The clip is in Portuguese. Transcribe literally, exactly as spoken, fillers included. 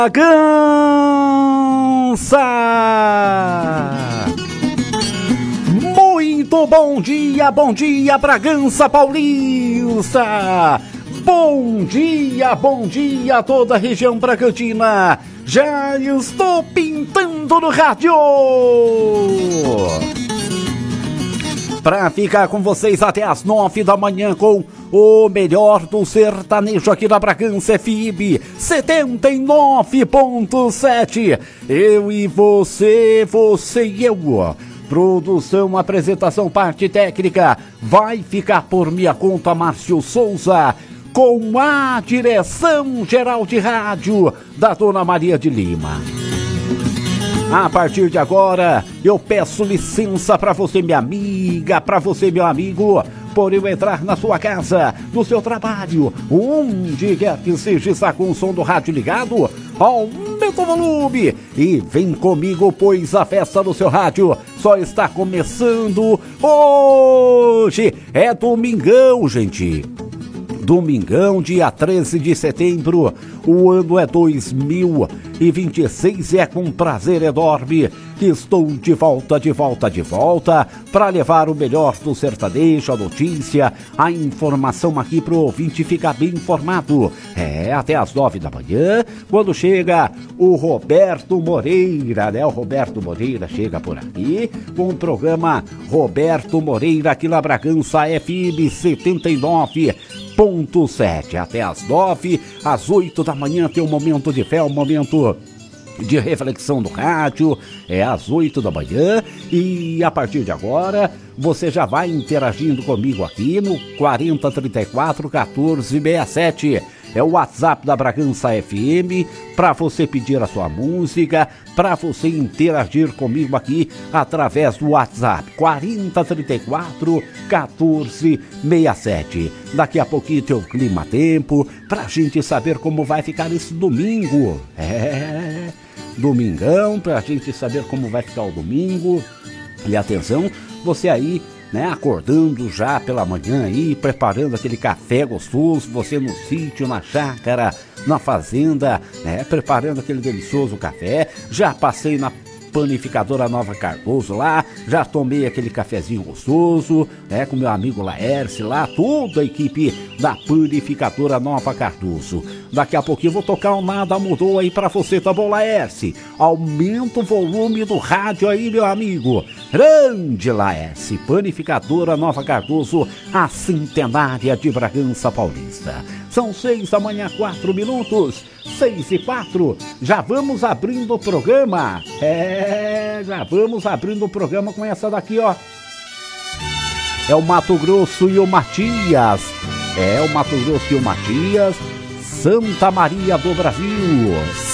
Bragança! Muito bom dia, bom dia, Bragança Paulista! Bom dia, bom dia a toda a região bragantina! Já estou pintando no rádio! Para ficar com vocês até as nove da manhã com o melhor do sertanejo aqui na Bragança F M setenta e nove ponto sete. Eu e você, você e eu. Produção, apresentação, parte técnica vai ficar por minha conta, Márcio Souza, com a direção geral de rádio da Dona Maria de Lima. A partir de agora, eu peço licença para você, minha amiga, para você, meu amigo, por eu entrar na sua casa, no seu trabalho, onde quer que seja, está com o som do rádio ligado, aumenta o volume e vem comigo, pois a festa do seu rádio só está começando hoje. É domingão, gente. Domingão, dia treze de setembro, o ano é dois mil e vinte e seis e é com prazer enorme que estou de volta, de volta, de volta para levar o melhor do sertanejo, a notícia, a informação aqui pro ouvinte ficar bem informado. É, até as nove da manhã, quando chega o Roberto Moreira, né? O Roberto Moreira chega por aqui com o programa Roberto Moreira aqui na Bragança F M setenta e nove ponto sete. Até as nove, às oito da manhã tem um momento de fé, um momento de reflexão do rádio, é às oito da manhã, e a partir de agora você já vai interagindo comigo aqui no quarenta, trinta e quatro, quatorze, sessenta e sete. É o WhatsApp da Bragança F M para você pedir a sua música, para você interagir comigo aqui através do WhatsApp quarenta, trinta e quatro, quatorze, sessenta e sete. Daqui a pouquinho tem o clima tempo pra gente saber como vai ficar esse domingo. É, domingão, pra gente saber como vai ficar o domingo. E atenção, você aí, né, acordando já pela manhã aí, preparando aquele café gostoso, você no sítio, na chácara, na fazenda, né, preparando aquele delicioso café. Já passei na panificadora Nova Cardoso lá, já tomei aquele cafezinho gostoso, né, com meu amigo Laércio lá, toda a equipe da panificadora Nova Cardoso. Daqui a pouquinho eu vou tocar um Nada Mudou aí pra você, tá bom, Laércio? Aumenta o volume do rádio aí, meu amigo. Grande Laércio, panificadora Nova Cardoso, a centenária de Bragança Paulista. São seis da manhã, quatro minutos, seis e quatro, já vamos abrindo o programa. É, já vamos abrindo o programa com essa daqui, ó. É o Mato Grosso e o Matias. É o Mato Grosso e o Matias, Santa Maria do Brasil.